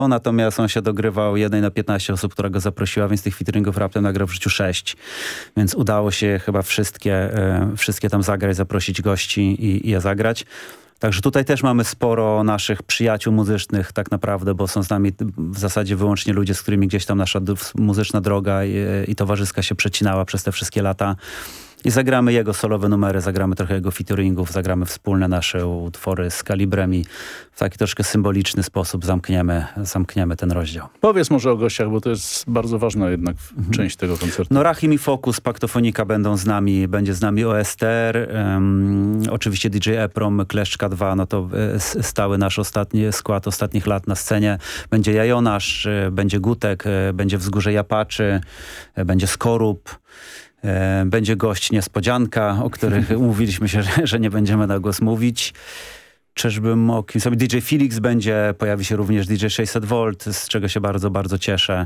natomiast on się dogrywał 1 na 15 osób, która go zaprosiła, więc tych featuringów raptem nagrał w życiu 6. Więc udało się chyba wszystkie tam zagrać, zaprosić gości i je zagrać. Także tutaj też mamy sporo naszych przyjaciół muzycznych tak naprawdę, bo są z nami w zasadzie wyłącznie ludzie, z którymi gdzieś tam nasza muzyczna droga i towarzyska się przecinała przez te wszystkie lata. I zagramy jego solowe numery, zagramy trochę jego featuringów, zagramy wspólne nasze utwory z Kalibrem i w taki troszkę symboliczny sposób zamkniemy ten rozdział. Powiedz może o gościach, bo to jest bardzo ważna jednak część tego koncertu. No Rahim i Focus, Paktofonika będą z nami, będzie z nami OSTR, oczywiście DJ Eprom, Kleszczka 2, no to stały nasz skład ostatnich lat na scenie. Będzie Jajonasz, będzie Gutek, będzie Wzgórze Japaczy, będzie Skorup. Będzie gość niespodzianka, o których umówiliśmy się, że nie będziemy na głos mówić. Czyżbym mógł sobie DJ Felix będzie, pojawi się również DJ 600V, z czego się bardzo, bardzo cieszę.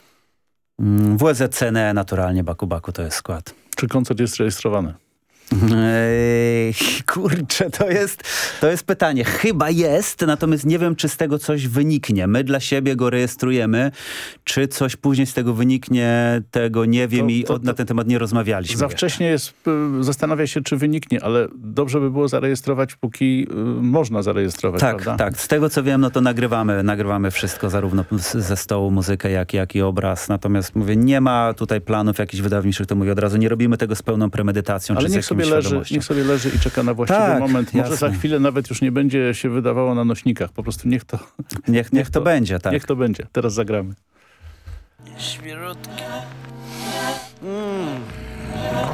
WZCN naturalnie, Baku Baku to jest skład. Czy koncert jest rejestrowany? Kurczę, to jest pytanie. Chyba jest, natomiast nie wiem, czy z tego coś wyniknie. My dla siebie go rejestrujemy. Czy coś później z tego wyniknie, tego nie wiem na ten temat nie rozmawialiśmy. Za wcześnie jest, zastanawia się, czy wyniknie, ale dobrze by było zarejestrować, póki można zarejestrować, tak, prawda? Tak, z tego co wiem, no to nagrywamy wszystko, zarówno ze stołu muzykę, jak i obraz. Natomiast mówię, nie ma tutaj planów jakichś wydawniczych, to mówię od razu, nie robimy tego z pełną premedytacją, ale czy z jakimś niech sobie leży i czeka na właściwy moment. Może za chwilę nawet już nie będzie się wydawało na nośnikach. Po prostu niech to będzie, tak. Niech to będzie. Teraz zagramy. Świerotki.